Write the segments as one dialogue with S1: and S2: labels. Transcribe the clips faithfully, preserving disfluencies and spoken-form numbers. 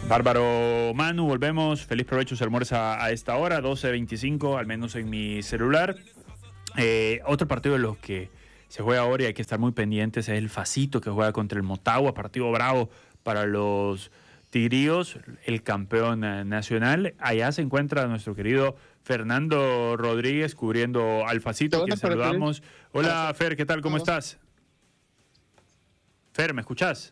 S1: Bárbaro Manu, volvemos. Feliz provecho, se almuerza a esta hora, doce veinticinco, al menos en mi celular. Eh, otro partido de los que se juega ahora y hay que estar muy pendientes es el Facito, que juega contra el Motagua, partido bravo para los tigríos, el campeón nacional. Allá se encuentra nuestro querido Fernando Rodríguez cubriendo al Facito, a quien saludamos. Hola Fer, ¿qué tal? ¿Cómo estás? Fer, ¿me escuchás?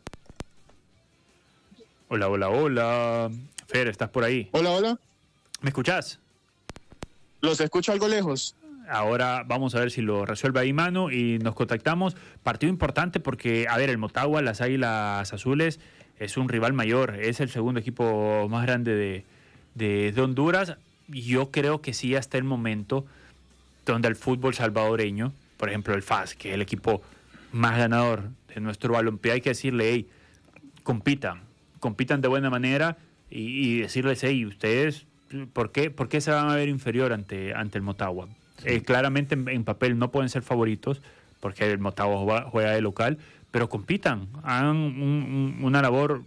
S1: Hola, hola, hola. Fer, ¿estás por ahí?
S2: Hola, hola.
S1: ¿Me escuchás?
S2: Los escucho algo lejos.
S1: Ahora vamos a ver si lo resuelve ahí Manu y nos contactamos. Partido importante porque, a ver, el Motagua, las Águilas Azules, es un rival mayor. Es el segundo equipo más grande de, de, de Honduras. Yo creo que sí hasta el momento donde el fútbol salvadoreño, por ejemplo el F A S, que es el equipo más ganador de nuestro balompié, hay que decirle, hey, compitan. compitan de buena manera y, y decirles, hey, ustedes, ¿por qué, ¿por qué se van a ver inferior ante, ante el Motagua? Sí. Eh, claramente en, en papel no pueden ser favoritos porque el Motagua juega, juega de local, pero compitan, hagan un, un, una labor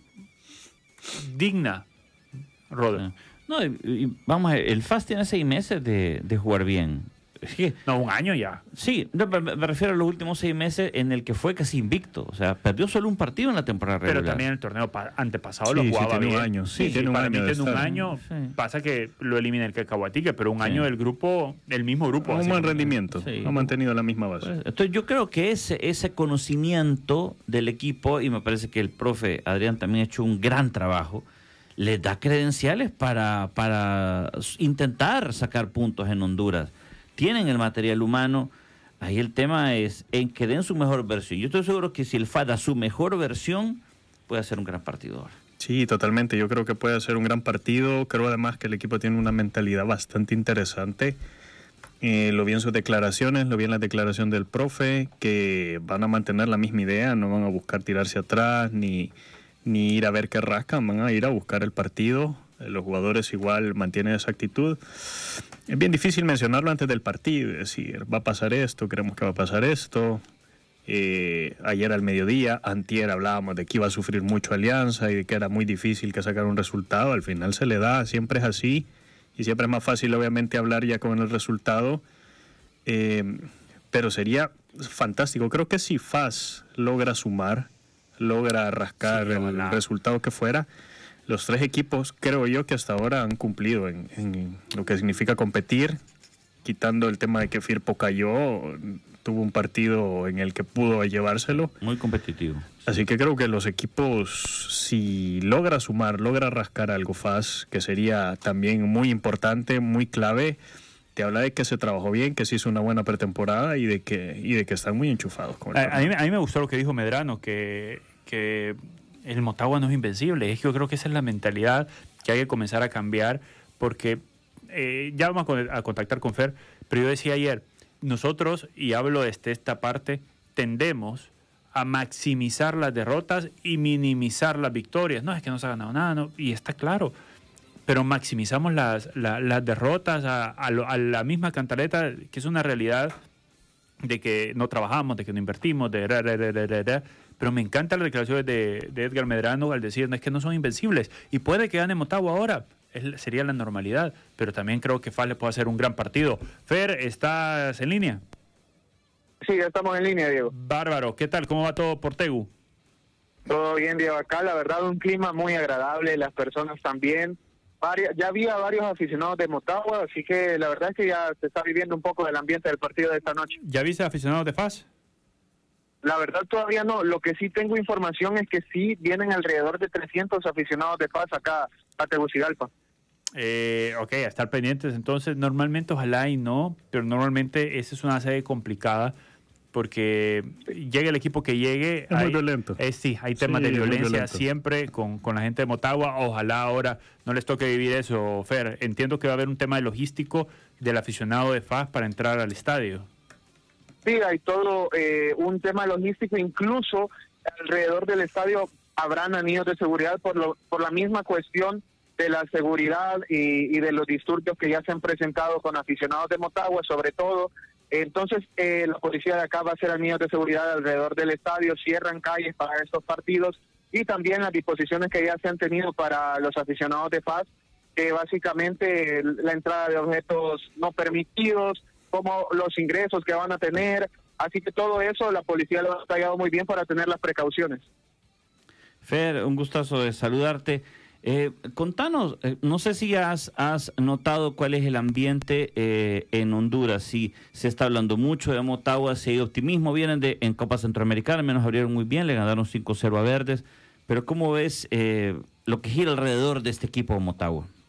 S1: digna, Roder.
S3: No, y, y, vamos a ver, el F A S tiene seis meses de, de jugar bien.
S1: Sí, no, un año ya.
S3: Sí, me, me refiero a los últimos seis meses en el que fue casi invicto. O sea, perdió solo un partido en la temporada regular.
S1: Pero también el torneo pa- antepasado
S4: sí,
S1: lo jugaba
S4: sí, tiene
S1: bien.
S4: Un año, sí,
S1: sí,
S4: tiene
S1: sí,
S4: un
S1: para
S4: año
S1: mí tiene un
S4: estar.
S1: año.
S3: Sí.
S1: Pasa que lo elimina el Cacahuatique, pero un
S3: Sí.
S1: año el grupo, el mismo grupo.
S4: Un
S1: así
S4: buen
S1: como-
S4: rendimiento.
S3: Sí.
S4: Ha mantenido la misma base.
S3: Pues, entonces yo creo que ese, ese conocimiento del equipo, y me parece que el profe Adrián también ha hecho un gran trabajo, les da credenciales para, para intentar sacar puntos en Honduras. Tienen el material humano. Ahí el tema es en que den su mejor versión. Yo estoy seguro que si el F A da su mejor versión, puede ser un gran partido ahora.
S4: Sí, totalmente. Yo creo que puede ser un gran partido. Creo además que el equipo tiene una mentalidad bastante interesante. Eh, lo vi en sus declaraciones, lo vi en la declaración del profe, que van a mantener la misma idea, no van a buscar tirarse atrás ni, ni ir a ver qué rascan, van a ir a buscar el partido. Los jugadores igual mantienen esa actitud. Es bien difícil mencionarlo antes del partido, es decir, va a pasar esto, creemos que va a pasar esto. Eh, ayer al mediodía, antier hablábamos de que iba a sufrir mucho Alianza y de que era muy difícil que sacara un resultado. Al final se le da, siempre es así y siempre es más fácil obviamente hablar ya con el resultado. Eh, pero sería fantástico. Creo que si F A S logra sumar, logra rascar sí, el la... resultado que fuera, los tres equipos creo yo que hasta ahora han cumplido en, en lo que significa competir, quitando el tema de que Firpo cayó, tuvo un partido en el que pudo llevárselo.
S3: Muy competitivo.
S4: Así que creo que los equipos, si logra sumar, logra rascar algo F A S, que sería también muy importante, muy clave, te habla de que se trabajó bien, que se hizo una buena pretemporada y de que, y de que están muy enchufados con el
S1: a, a, mí, a mí me gustó lo que dijo Medrano, que... que el Motagua no es invencible. Es que yo creo que esa es la mentalidad que hay que comenzar a cambiar, porque eh, ya vamos a, a contactar con Fer, pero yo decía ayer, nosotros, y hablo desde esta parte, tendemos a maximizar las derrotas y minimizar las victorias. No, es que no se ha ganado nada, no, y está claro, pero maximizamos las, la, las derrotas a, a, lo, a la misma cantaleta, que es una realidad de que no trabajamos, de que no invertimos, de... Ra, ra, ra, ra, ra, ra. Pero me encantan las declaraciones de, de Edgar Medrano al decir, no, es que no son invencibles. Y puede que gane Motagua ahora, es, sería la normalidad. Pero también creo que F A S le puede hacer un gran partido. Fer, ¿estás en línea?
S2: Sí, ya estamos en línea, Diego.
S1: Bárbaro, ¿qué tal? ¿Cómo va todo por Tegu?
S2: Todo bien, Diego. Acá, la verdad, un clima muy agradable, las personas también. Varias, ya había varios aficionados de Motagua, así que la verdad es que ya se está viviendo un poco del ambiente del partido de esta noche.
S1: ¿Ya viste aficionados de F A S?
S2: La verdad todavía no. Lo que sí tengo información es que sí vienen alrededor de trescientos aficionados de F A S acá a Tegucigalpa.
S1: Eh, ok, a estar pendientes. Entonces, normalmente ojalá y no, pero normalmente esa es una sede complicada porque llegue el equipo que llegue.
S4: Es
S1: hay,
S4: muy violento.
S1: Eh, sí, hay temas
S4: sí,
S1: de violencia siempre con, con la gente de Motagua. Ojalá ahora no les toque vivir eso, Fer. Entiendo que va a haber un tema de logístico del aficionado de F A S para entrar al estadio.
S2: Sí, hay todo eh, un tema logístico, incluso alrededor del estadio habrán anillos de seguridad por, lo, por la misma cuestión de la seguridad y, y de los disturbios que ya se han presentado con aficionados de Motagua, sobre todo. Entonces, eh, la policía de acá va a hacer anillos de seguridad alrededor del estadio, cierran calles para estos partidos y también las disposiciones que ya se han tenido para los aficionados de F A S, que básicamente la entrada de objetos no permitidos, como los ingresos que van a tener, así que todo eso la policía lo ha detallado muy bien para tener las precauciones.
S3: Fer, un gustazo de saludarte. Eh, contanos, eh, no sé si has, has notado cuál es el ambiente eh, en Honduras, si se está hablando mucho de Motagua, si hay optimismo, vienen de en Copa Centroamericana, menos abrieron muy bien, le ganaron cinco cero a Verdes, pero ¿cómo ves eh, lo que gira alrededor de este equipo de Motagua?